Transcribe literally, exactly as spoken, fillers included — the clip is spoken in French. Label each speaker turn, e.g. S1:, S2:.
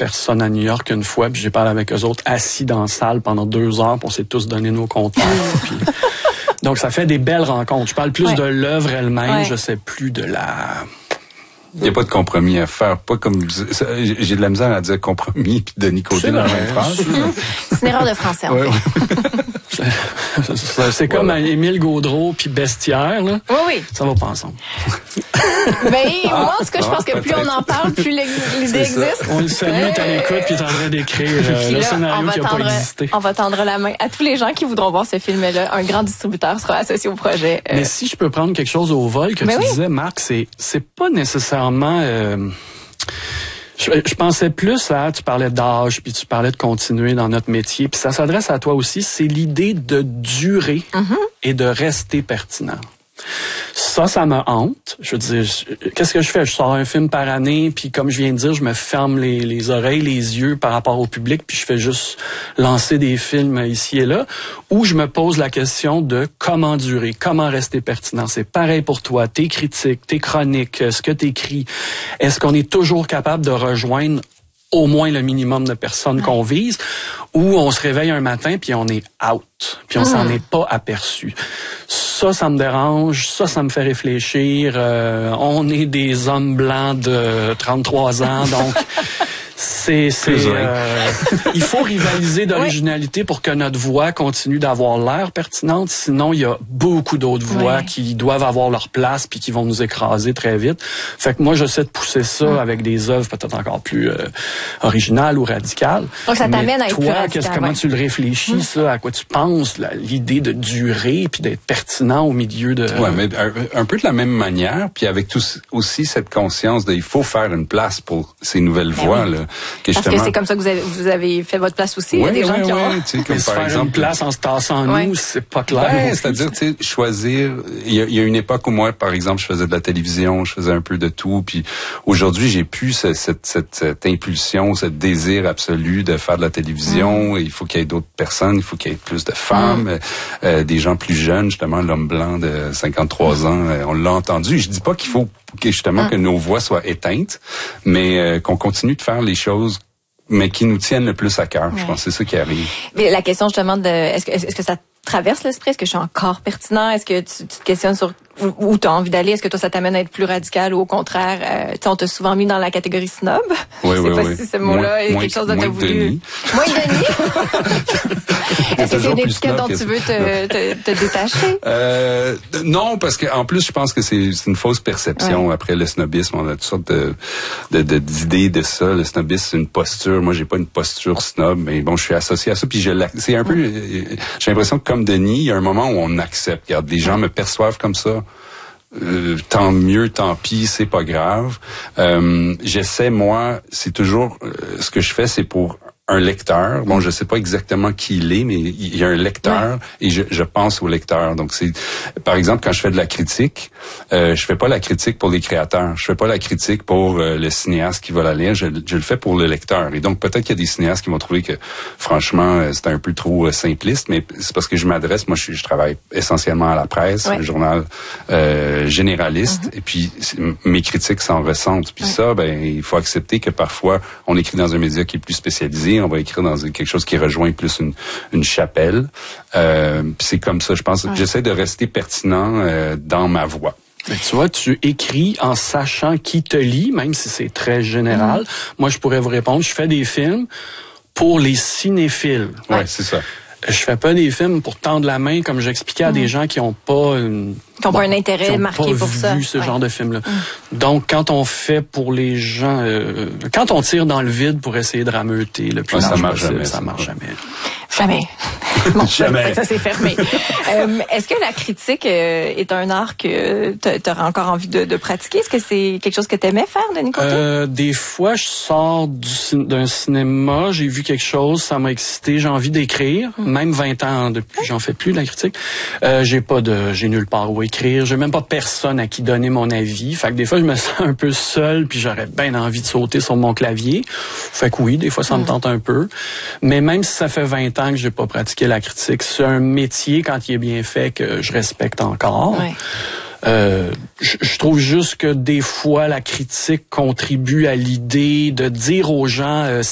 S1: personnes à New York une fois, puis j'ai parlé avec eux autres assis dans la salle pendant deux heures, puis on s'est tous donné nos compteurs. puis... Donc, ça fait des belles rencontres. Je parle plus ouais. de l'œuvre elle-même, ouais. je sais plus de la...
S2: Il n'y a pas de compromis à faire. Pas comme j'ai de la misère à dire compromis puis Denis Côté dans la même phrase.
S3: C'est une erreur de français, en
S2: ouais,
S3: fait.
S1: c'est, c'est comme Émile Gaudreau puis Bestiaire, là.
S3: Oui, oui.
S1: Ça va pas ensemble.
S3: Ben, ah, moi, en tout cas, je pense que plus on en parle, plus l'idée existe.
S1: On le salue, t'as l'écoute, puis t'es en train d'écrire euh, le là, scénario qui n'a pas existé.
S3: On va tendre la main à tous les gens qui voudront voir ce film-là. Un grand distributeur sera associé au projet.
S1: Euh... Mais si je peux prendre quelque chose au vol que
S3: ben
S1: tu
S3: oui.
S1: disais, Marc, c'est c'est pas nécessairement... Euh, je, je pensais plus à... Tu parlais d'âge, puis tu parlais de continuer dans notre métier, puis ça s'adresse à toi aussi. C'est l'idée de durer mm-hmm. et de rester pertinent. Ça, ça me hante. Je veux dire, je, qu'est-ce que je fais? Je sors un film par année, puis comme je viens de dire, je me ferme les, les oreilles, les yeux par rapport au public, puis je fais juste lancer des films ici et là, où je me pose la question de comment durer, comment rester pertinent. C'est pareil pour toi, tes critiques, tes chroniques, ce que t'écris. Est-ce qu'on est toujours capable de rejoindre au moins le minimum de personnes ouais. qu'on vise, ou on se réveille un matin puis on est out, puis on mmh. s'en est pas aperçu. Ça, ça me dérange, ça, ça me fait réfléchir. Euh, on est des hommes blancs de trente-trois ans, donc c'est c'est euh, il faut rivaliser d'originalité oui. pour que notre voix continue d'avoir l'air pertinente. Sinon, il y a beaucoup d'autres voix oui. qui doivent avoir leur place puis qui vont nous écraser très vite. Fait que moi, j'essaie de pousser ça mmh. avec des œuvres peut-être encore plus euh, originales ou radicales.
S3: Donc ça t'amène
S1: Mais
S3: à être
S1: toi,
S3: plus radical,
S1: comment
S3: ouais.
S1: tu le réfléchis mmh. ça, à quoi tu penses, là, l'idée de durer puis d'être pertinent au milieu de.
S2: Ouais, mais un, un peu de la même manière, puis avec tout, aussi cette conscience de il faut faire une place pour ces nouvelles ben voix oui. là.
S3: Que Parce que c'est comme ça que vous avez, vous avez fait votre place aussi.
S2: Oui,
S3: il y a des
S2: oui,
S3: gens qui
S2: oui,
S3: ont...
S2: Tu sais, comme
S1: par
S2: par exemple,
S1: une place en se tassant ouais. nous, c'est pas clair.
S2: Ouais, c'est-à-dire, tu sais, choisir... Il y, a, il y a une époque où moi, par exemple, je faisais de la télévision, je faisais un peu de tout, puis aujourd'hui, j'ai plus cette, cette, cette, cette impulsion, ce désir absolu de faire de la télévision. Mm. Il faut qu'il y ait d'autres personnes, il faut qu'il y ait plus de femmes, mm. euh, des gens plus jeunes, justement, l'homme blanc de cinquante-trois mm. ans, euh, on l'a entendu. Je dis pas qu'il faut que, justement, mm. que nos voix soient éteintes, mais euh, qu'on continue de faire les choses mais qui nous tiennent le plus à cœur. Ouais. Je pense que c'est ça qui arrive. Mais
S3: la question justement de est-ce que est-ce que ça traverse l'esprit? Est-ce que je suis encore pertinent? Est-ce que tu, tu te questionnes sur où, où tu as envie d'aller? Est-ce que toi, ça t'amène à être plus radical ou au contraire, euh, tu sais, on t'a souvent mis dans la catégorie snob.
S2: Oui,
S3: je sais
S2: oui,
S3: pas
S2: oui.
S3: si ce mot-là est
S2: moins,
S3: quelque chose dont tu as voulu.
S2: Denis.
S3: Moins Denis. Est-ce que c'est une étiquette dont tu veux te, te, te détacher?
S2: Euh, non, parce que en plus, je pense que c'est, c'est une fausse perception. Ouais. Après le snobisme, on a toutes sortes de, de, de, d'idées de ça. Le snobisme, c'est une posture. Moi, j'ai pas une posture snob, mais bon, je suis associé à ça. Puis je c'est un peu, j'ai l'impression que comme Denis, il y a un moment où on accepte. Regarde, les gens me perçoivent comme ça. Euh, tant mieux, tant pis, c'est pas grave. Euh, j'essaie, moi, c'est toujours euh, ce que je fais, c'est pour un lecteur. Bon, je sais pas exactement qui il est, mais il y a un lecteur ouais. et je, je pense au lecteur. Donc, c'est, par exemple, quand je fais de la critique, euh, je fais pas la critique pour les créateurs. Je fais pas la critique pour euh, le cinéaste qui va la lire. Je, je le fais pour le lecteur. Et donc, peut-être qu'il y a des cinéastes qui vont trouver que, franchement, euh, c'est un peu trop euh, simpliste, mais c'est parce que je m'adresse. Moi, je, je travaille essentiellement à la presse, ouais. un journal euh, généraliste. Mm-hmm. Et puis, mes critiques s'en ressentent. Puis ouais. ça, ben, il faut accepter que parfois, on écrit dans un média qui est plus spécialisé. On va écrire dans quelque chose qui rejoint plus une, une chapelle. Euh, puis c'est comme ça, je pense. Ouais. J'essaie de rester pertinent euh, dans ma voix.
S1: Mais tu vois, tu écris en sachant qui te lit, même si c'est très général. Mmh. Moi, je pourrais vous répondre, je fais des films pour les cinéphiles.
S2: Ouais, ouais c'est ça.
S1: Je fais pas des films pour tendre la main, comme j'expliquais mmh. à des gens qui ont pas une...
S3: qui n'ont bon, pas un intérêt marqué pour ça.
S1: Qui n'ont pas vu ce
S3: ouais.
S1: genre de film-là.
S3: Mmh.
S1: Donc, quand on fait pour les gens... Euh, quand on tire dans le vide pour essayer de rameuter le plus
S2: ouais,
S1: large
S2: ça marche
S1: possible,
S2: jamais,
S1: ça
S2: ça
S1: marche
S2: marche.
S1: jamais.
S3: Jamais. Bon,
S2: jamais.
S3: Ça, ça s'est fermé. euh, est-ce que la critique euh, est un art que tu auras encore envie de, de pratiquer? Est-ce que c'est quelque chose que tu aimais faire, Denis Côté?
S1: Euh, des fois, je sors du, d'un cinéma, j'ai vu quelque chose, ça m'a excité, j'ai envie d'écrire. Mmh. Même vingt ans depuis, j'en fais plus de la critique. Euh, j'ai pas de, j'ai nulle part où écrire. J'ai même pas personne à qui donner mon avis. Fait que des fois, je me sens un peu seul, puis j'aurais bien envie de sauter sur mon clavier. Fait que oui, des fois, ça mmh. me tente un peu. Mais même si ça fait vingt ans que j'ai pas pratiqué la critique, c'est un métier, quand il est bien fait, que je respecte encore.
S3: Ouais.
S1: Euh, je, je trouve juste que des fois, la critique contribue à l'idée de dire aux gens... Euh,